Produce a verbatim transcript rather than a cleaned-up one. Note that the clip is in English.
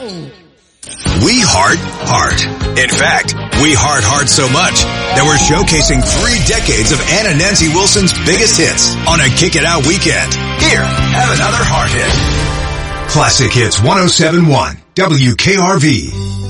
We heart heart. In fact, we heart heart so much that we're showcasing three decades of Anna Nancy Wilson's biggest hits on a Kick It Out weekend. Here, have another heart hit. Classic Hits one oh seven point one W K R V.